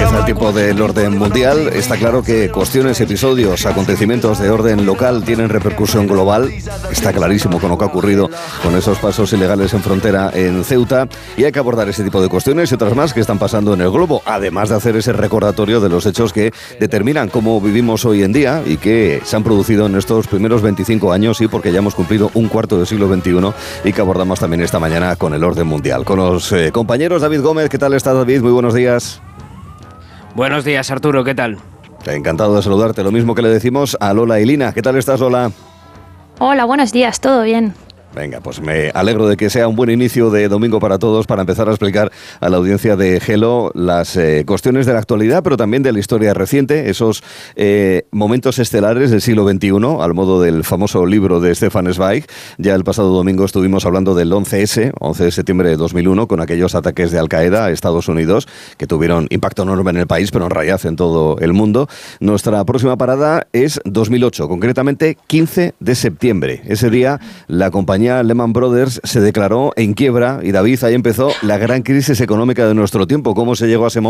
Empieza el tiempo del orden mundial. Está claro que cuestiones, episodios, acontecimientos de orden local tienen repercusión global. Está clarísimo con lo que ha ocurrido con esos pasos ilegales en frontera en Ceuta. Y hay que abordar ese tipo de cuestiones y otras más que están pasando en el globo. Además de hacer ese recordatorio de los hechos que determinan cómo vivimos hoy en día y que se han producido en estos primeros 25 años, y porque ya hemos cumplido un cuarto del siglo XXI, y que abordamos también esta mañana con el orden mundial. Con los compañeros David Gómez. ¿Qué tal estás, David? Muy buenos días. Buenos días, Arturo, ¿qué tal? Encantado de saludarte. Lo mismo que le decimos a Lola y Lina. ¿Qué tal estás, Lola? Hola, buenos días, ¿todo bien? Venga, pues me alegro de que sea un buen inicio de domingo para todos, para empezar a explicar a la audiencia de Hello las cuestiones de la actualidad, pero también de la historia reciente, esos momentos estelares del siglo XXI, al modo del famoso libro de Stefan Zweig. Ya el pasado domingo estuvimos hablando del 11S, 11 de septiembre de 2001, con aquellos ataques de Al-Qaeda a Estados Unidos, que tuvieron impacto enorme en el país, pero en realidad en todo el mundo. Nuestra próxima parada es 2008, concretamente 15 de septiembre. Ese día la compañía Lehman Brothers se declaró en quiebra y, David, ahí empezó la gran crisis económica de nuestro tiempo. ¿Cómo se llegó a ese momento?